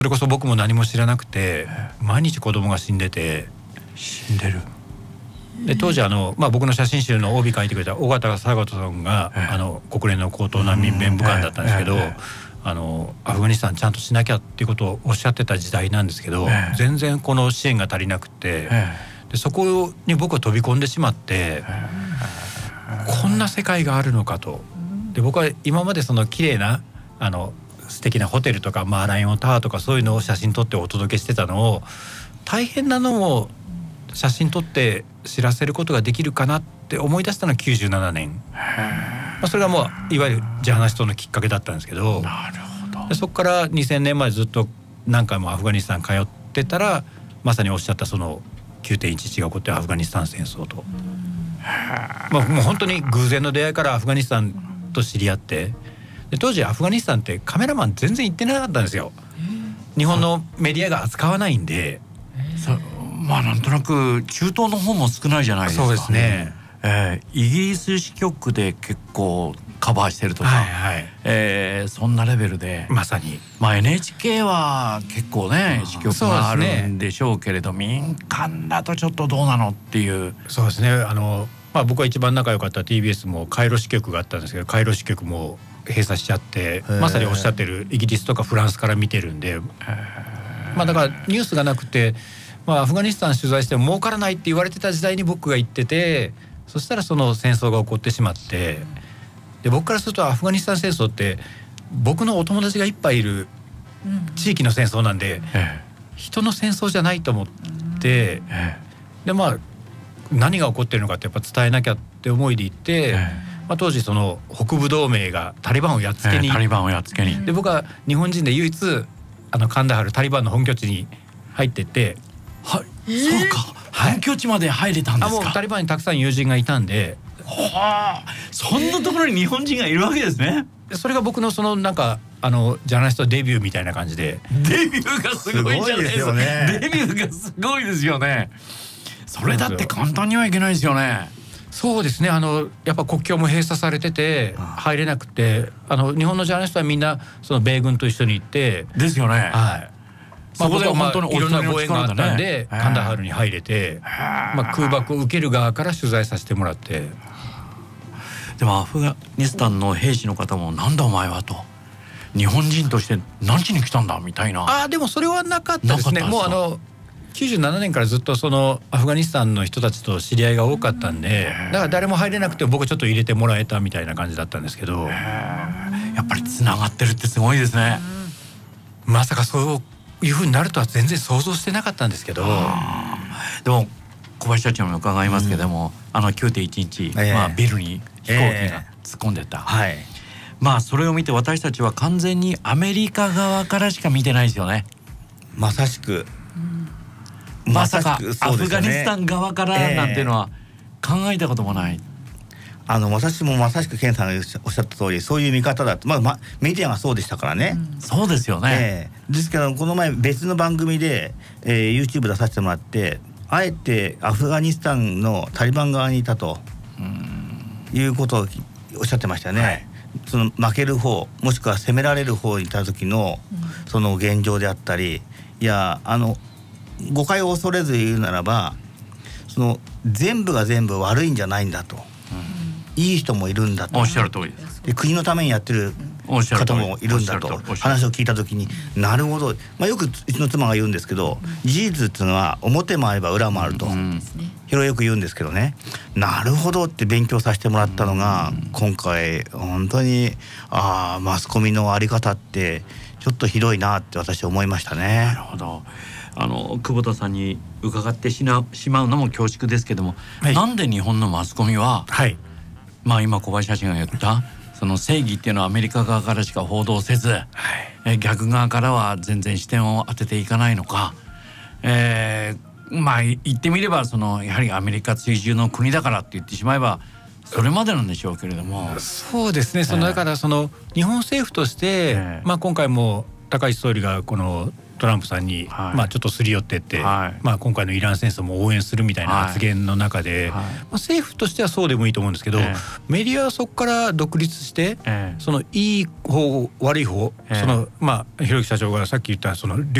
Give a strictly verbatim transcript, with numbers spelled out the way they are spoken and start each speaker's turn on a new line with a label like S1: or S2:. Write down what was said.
S1: それこそ僕も何も知らなくて、毎日子供が死んでて。
S2: 死んでる。
S1: で当時あの、まあ、僕の写真集の帯書いてくれた尾形貞子さんが、あの国連の高等難民弁務官だったんですけど、あのアフガニスタンちゃんとしなきゃっていうことをおっしゃってた時代なんですけど、全然この支援が足りなくて、でそこに僕は飛び込んでしまって、こんな世界があるのかと。で僕は今までその綺麗なあの素敵なホテルとかマーライオンタワーとかそういうのを写真撮ってお届けしてたのを、大変なのを写真撮って知らせることができるかなって思い出したのはきゅうじゅうななねん、まあ、それがもういわゆるジャーナリストのきっかけだったんですけど、
S2: なるほど。
S1: でそこからにせんねんまでずっと何回もアフガニスタン通ってたら、まさにおっしゃったその きゅうてんいちいち が起こってアフガニスタン戦争と、まあ、もう本当に偶然の出会いからアフガニスタンと知り合って、で当時アフガニスタンってカメラマン全然行ってなかったんですよ。日本のメディアが扱わないんで、
S2: まあなんとなく中東の方も少ないじゃないですか。
S1: そうですね、
S2: えー、イギリス支局で結構カバーしてるとか、
S1: はいはい、
S2: えー、そんなレベルで、
S1: まさに、
S2: まあ、エヌエイチケー は結構ね支局があるんでしょうけれど、ね、民間だとちょっとどうなのっていう。
S1: そうですね、あの、まあ、僕は一番仲良かった ティービーエス もカイロ支局があったんですけど、カイロ支局も閉鎖しちゃって、まさにおっしゃってるイギリスとかフランスから見てるんで、まあ、だからニュースがなくて、まあ、アフガニスタン取材しても儲からないって言われてた時代に僕が行ってて、そしたらその戦争が起こってしまって、で僕からするとアフガニスタン戦争って僕のお友達がいっぱいいる地域の戦争なんで、人の戦争じゃないと思って、でまあ何が起こってるのかってやっぱ伝えなきゃって思いで行って、まあ、当時その北部同盟がタリバンをやっつけに、
S2: タリバンをやっつけに、
S1: で僕は日本人で唯一あのカンダハルタリバンの本拠地に入ってって、
S2: はい、そうか、本拠地まで入れたんですか。
S1: あもうタリバンにたくさん友人がいたんで、
S2: はあ、そんなところに日本人がいるわけですね。
S1: それが僕のそのなんかあのジャーナリストデビューみたいな感じで、
S2: デビューがすごいじゃないですか。デビューがすごいですよね。それだって簡単にはいけないですよね。
S1: そうですね、あのやっぱ国境も閉鎖されてて入れなくて、あの日本のジャーナリストはみんなその米軍と一緒に行って
S2: ですよね。
S1: はい、
S2: そこで本当に
S1: いろんなご縁があったんでカンダハルに入れて、まあ、空爆を受ける側から取材させてもらって。
S2: でもアフガニスタンの兵士の方もなんだお前はと、日本人として何しに来たんだみたいな。
S1: あでもそれはなかったですね。もうあのきゅうじゅうななねんからずっとそのアフガニスタンの人たちと知り合いが多かったんで、だから誰も入れなくて僕ちょっと入れてもらえたみたいな感じだったんですけど、
S2: やっぱりつながってるってすごいですね。
S1: まさかそういう風になるとは全然想像してなかったんですけど、
S2: でも小林社長に伺いますけども、うん、あの きゅうてんいちいち、えーまあ、ビルに飛行機が突っ込んでた、えーはい、まあそれを見て私たちは完全にアメリカ側からしか見てないですよね。
S3: まさしく、
S2: うん、まさかアフガニスタン側からなんていうのは考えたこともない、えー、
S3: あの私もまさしく健さんがおっしゃった通りそういう見方だと、まあま、メディアがそうでしたからね、
S2: うん、そうですよね、
S3: えー、ですけどこの前別の番組で、えー、YouTube 出させてもらって、あえてアフガニスタンのタリバン側にいたということをおっしゃってましたね、はい、その負ける方もしくは攻められる方にいた時のその現状であったり、いやあの誤解を恐れず言うならば、その全部が全部悪いんじゃないんだと、うん、いい人もいるんだと、
S2: おっしゃる通りです。
S3: で国のためにやってる方もいるんだと話を聞いた時に、なるほど、まあ、よくうちの妻が言うんですけど、事実っていうのは表もあれば裏もあると、うん、広よく言うんですけどね、なるほどって勉強させてもらったのが、今回本当にあマスコミのあり方ってちょっとひどいなって私は思いましたね。
S2: なるほど。あの久保田さんに伺ってしなしまうのも恐縮ですけども、はい、なんで日本のマスコミは、はい、まあ今小林社長が言ったその正義っていうのはアメリカ側からしか報道せず、はい、え逆側からは全然視点を当てていかないのか、えー、まあ言ってみればそのやはりアメリカ追従の国だからって言ってしまえばそれまでなんでしょうけれども、
S1: そうですね、そのだからその日本政府として、えーまあ、今回も高市総理がこのトランプさんに、
S2: はい
S1: まあ、ちょっとすり寄ってって、
S2: はい
S1: まあ、今回のイラン戦争も応援するみたいな発言の中で、はいまあ、政府としてはそうでもいいと思うんですけど、えー、メディアはそこから独立して、えー、そのいい方悪い方、えー、そのまあ、ひろゆき社長がさっき言ったその